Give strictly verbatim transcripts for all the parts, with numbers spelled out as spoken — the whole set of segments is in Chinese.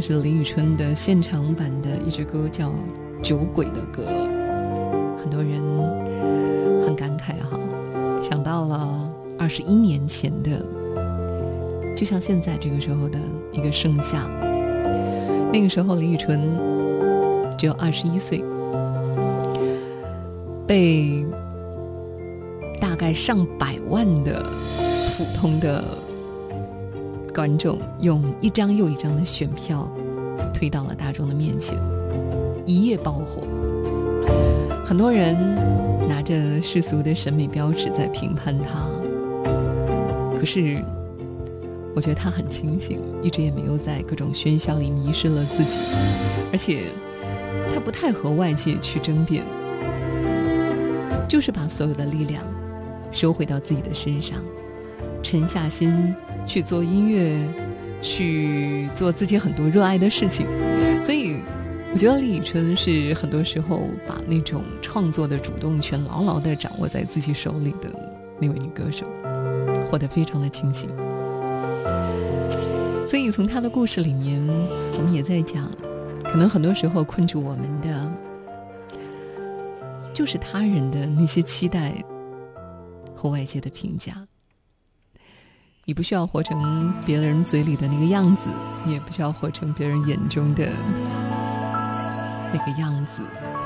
是李宇春的现场版的一支歌，叫《酒鬼的歌》。很多人很感慨哈，想到了二十一年前的，就像现在这个时候的一个盛夏。那个时候李宇春只有二十一岁，被大概上百万的普通的观众用一张又一张的选票推到了大众的面前，一夜爆火。很多人拿着世俗的审美标准在评判他，可是我觉得他很清醒，一直也没有在各种喧嚣里迷失了自己，而且他不太和外界去争辩，就是把所有的力量收回到自己的身上，沉下心去做音乐，去做自己很多热爱的事情。所以我觉得李宇春是很多时候把那种创作的主动权牢牢地掌握在自己手里的那位女歌手，活得非常的清醒。所以从她的故事里面，我们也在讲，可能很多时候困住我们的就是他人的那些期待和外界的评价。你不需要活成别人嘴里的那个样子，你也不需要活成别人眼中的那个样子，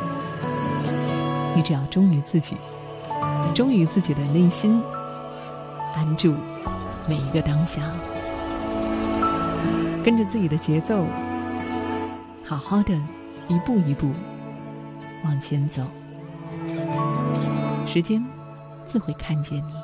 你只要忠于自己，忠于自己的内心，安住每一个当下，跟着自己的节奏，好好的一步一步往前走，时间自会看见你。